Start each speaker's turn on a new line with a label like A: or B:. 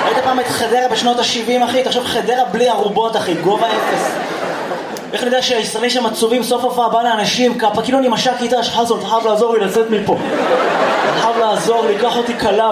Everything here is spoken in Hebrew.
A: ראית פעם את חדרה בשנות ה-70, אחי? תחשוב חדרה בלי ערובות, אחי, גובה אפס. איך אני יודע שהישראלים שם עצובים, סוף הופעה בא לאנשים, כאילו אני משק איתה, שחזור, אתה חייב לעזור לי לצאת מפה. אתה חייב לעזור לי, קח אותי קלה